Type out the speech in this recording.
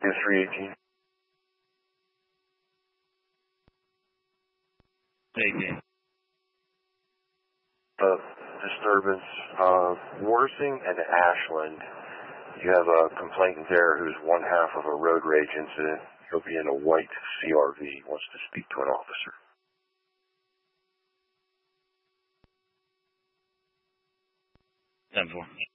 318. 18. Disturbance, Worsing and Ashland. You have a complainant there who's one half of a road rage incident. He'll be in a white CRV. He wants to speak to an officer. 10-4.